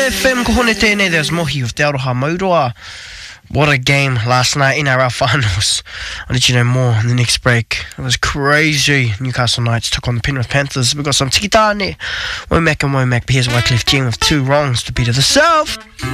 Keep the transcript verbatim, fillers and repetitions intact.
F M, ko hone tēnei, there's Mohi of Te Aroha Mauroa. What a game last night in our finals. I'll let you know more in the next break. It was crazy. Newcastle Knights took on the Penrith Panthers. We've got some tiki tāne. Womack and Womack, but here's Wycliffe Jean with two wrongs to beat of the South.